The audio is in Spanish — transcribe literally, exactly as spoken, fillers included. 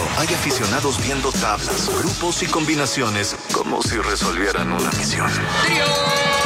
hay aficionados viendo tablas, grupos y combinaciones como si resolvieran una misión.